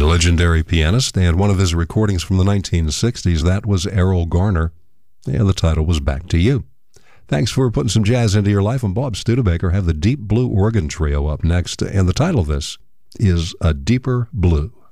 legendary pianist, and one of his recordings from the 1960s, that was Errol Garner, and the title was Back to You. Thanks for putting some jazz into your life. I'm Bob Studebaker. Have the Deep Blue Organ Trio up next, and the title of this is A Deeper Blue.